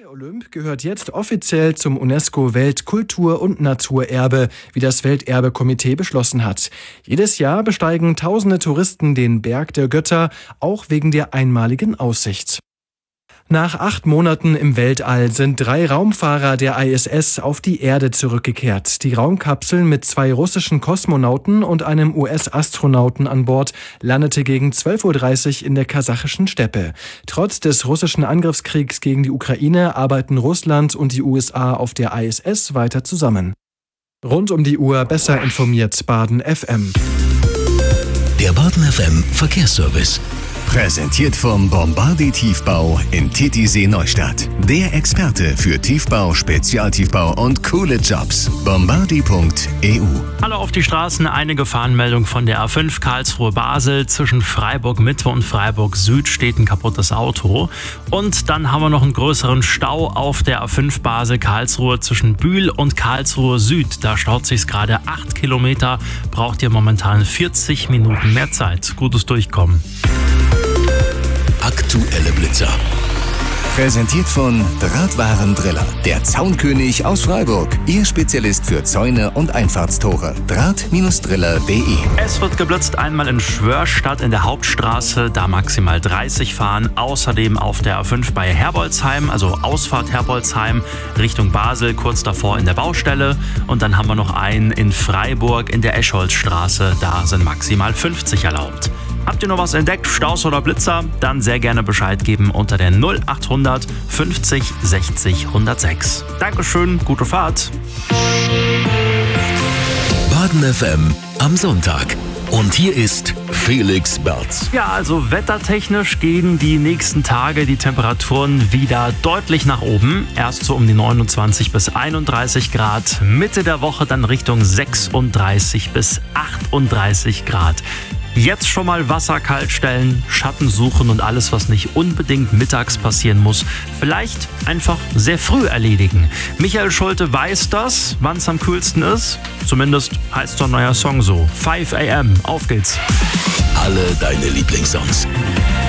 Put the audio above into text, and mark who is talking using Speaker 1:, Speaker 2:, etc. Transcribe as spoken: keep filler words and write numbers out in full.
Speaker 1: Der Olymp gehört jetzt offiziell zum UNESCO-Weltkultur- und Naturerbe, wie das Welterbekomitee beschlossen hat. Jedes Jahr besteigen tausende Touristen den Berg der Götter, auch wegen der einmaligen Aussicht. Nach acht Monaten im Weltall sind drei Raumfahrer der I S S auf die Erde zurückgekehrt. Die Raumkapsel mit zwei russischen Kosmonauten und einem U S-Astronauten an Bord landete gegen zwölf Uhr dreißig in der kasachischen Steppe. Trotz des russischen Angriffskriegs gegen die Ukraine arbeiten Russland und die U S A auf der I S S weiter zusammen. Rund um die Uhr besser informiert Baden F M.
Speaker 2: Der Baden F M Verkehrsservice. Präsentiert vom Bombardi Tiefbau in Titisee Neustadt. Der Experte für Tiefbau, Spezialtiefbau und coole Jobs. Bombardi Punkt E U.
Speaker 3: Hallo auf die Straßen, eine Gefahrenmeldung von der A fünf Karlsruhe-Basel. Zwischen Freiburg-Mitte und Freiburg-Süd steht ein kaputtes Auto. Und dann haben wir noch einen größeren Stau auf der A fünf Basel-Karlsruhe zwischen Bühl und Karlsruhe-Süd. Da staut sich's gerade acht Kilometer, braucht ihr momentan vierzig Minuten mehr Zeit. Gutes Durchkommen.
Speaker 2: Aktuelle Blitzer. Präsentiert von Drahtwarendriller, der Zaunkönig aus Freiburg. Ihr Spezialist für Zäune und Einfahrtstore. Draht-Driller Punkt de.
Speaker 3: Es wird geblitzt, einmal in Schwörstadt in der Hauptstraße, da maximal dreißig fahren. Außerdem auf der A fünf bei Herbolzheim, also Ausfahrt Herbolzheim, Richtung Basel, kurz davor in der Baustelle. Und dann haben wir noch einen in Freiburg in der Escholzstraße, da sind maximal fünfzig erlaubt. Habt ihr noch was entdeckt, Staus oder Blitzer? Dann sehr gerne Bescheid geben unter der null achthundert fünfzig sechzig hundertsechs. Dankeschön, gute Fahrt.
Speaker 2: Baden F M am Sonntag. Und hier ist Felix Berz.
Speaker 3: Ja, also wettertechnisch gehen die nächsten Tage die Temperaturen wieder deutlich nach oben. Erst so um die neunundzwanzig bis einunddreißig Grad. Mitte der Woche dann Richtung sechsunddreißig bis achtunddreißig Grad. Jetzt schon mal Wasser kalt stellen, Schatten suchen und alles, was nicht unbedingt mittags passieren muss, vielleicht einfach sehr früh erledigen. Michael Schulte weiß das, wann es am kühlsten ist. Zumindest heißt so ein neuer Song so. fünf a m, auf geht's.
Speaker 2: Alle deine Lieblingssongs.